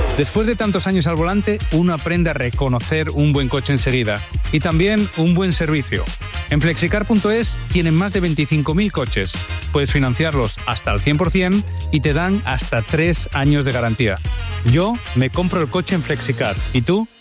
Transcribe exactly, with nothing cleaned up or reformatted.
Después de tantos años al volante, uno aprende a reconocer un buen coche enseguida y también un buen servicio. En flexicar punto es tienen más de veinticinco mil coches. Puedes financiarlos hasta al cien por ciento y te dan hasta tres años de garantía. Yo me compro el coche en Flexicar. ¿Y tú?